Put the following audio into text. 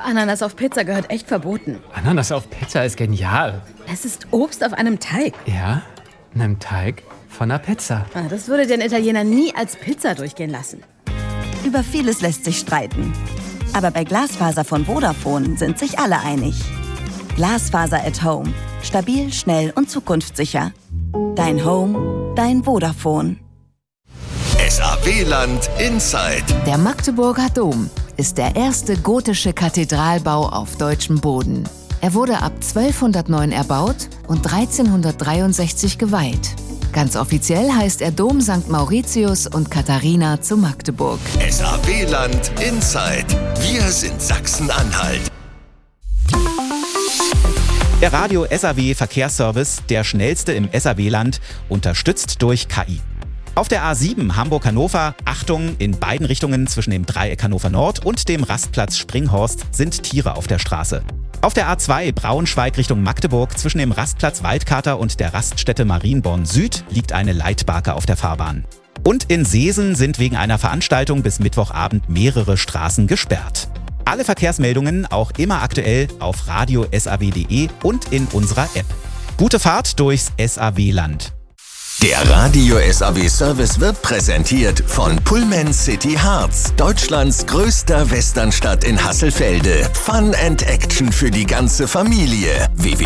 Ananas auf Pizza gehört echt verboten. Ananas auf Pizza ist genial. Es ist Obst auf einem Teig. Ja, einem Teig von einer Pizza. Das würde den Italiener nie als Pizza durchgehen lassen. Über vieles lässt sich streiten. Aber bei Glasfaser von Vodafone sind sich alle einig. Glasfaser at Home. Stabil, schnell und zukunftssicher. Dein Home, dein Vodafone. SAW-Land Inside. Der Magdeburger Dom ist der erste gotische Kathedralbau auf deutschem Boden. Er wurde ab 1209 erbaut und 1363 geweiht. Ganz offiziell heißt er Dom St. Mauritius und Katharina zu Magdeburg. SAW-Land Inside. Wir sind Sachsen-Anhalt. Der Radio SAW Verkehrsservice, der schnellste im SAW-Land, unterstützt durch KI. Auf der A7 Hamburg-Hannover, Achtung, in beiden Richtungen zwischen dem Dreieck Hannover Nord und dem Rastplatz Springhorst sind Tiere auf der Straße. Auf der A2 Braunschweig Richtung Magdeburg zwischen dem Rastplatz Waldkater und der Raststätte Marienborn Süd liegt eine Leitbarke auf der Fahrbahn. Und in Seesen sind wegen einer Veranstaltung bis Mittwochabend mehrere Straßen gesperrt. Alle Verkehrsmeldungen auch immer aktuell auf radio-saw.de und in unserer App. Gute Fahrt durchs SAW-Land. Der Radio SAW Service wird präsentiert von Pullman City Harz, Deutschlands größter Westernstadt in Hasselfelde. Fun and Action für die ganze Familie. www.pullman-city-harz.de